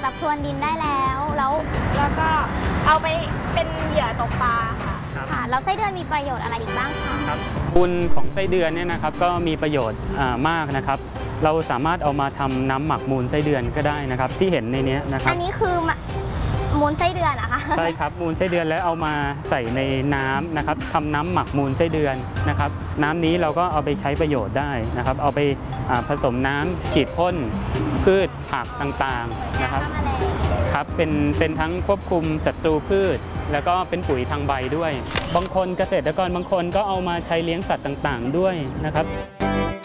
จากพรวนดินได้แล้วก็เอาไปเป็นเหยื่อตกปลาค่ะค่ะแล้วไส้เดือนมีประโยชน์อะไรอีกบ้างคะครับมูลของไส้เดือนเนี่ยนะครับก็มีประโยชน์มากนะครับเราสามารถเอามาทำน้ำหมักมูลไส้เดือนก็ได้นะครับที่เห็นในนี้นะครับอันนี้คือมูลไส้เดือนเหรอคะใช่ครับมูลไส้เดือนแล้วเอามาใส่ในน้ำนะครับทำน้ำหมักมูลไส้เดือนนะครับน้ำนี้เราก็เอาไปใช้ประโยชน์ได้นะครับเอาไปผสมน้ำฉีดพ่นพืชผักต่างๆนะครับครับเป็นทั้งควบคุมศัตรูพืชแล้วก็เป็นปุ๋ยทางใบด้วยบางคนเกษตรกรบางคนก็เอามาใช้เลี้ยงสัตว์ต่างๆด้วยนะครับ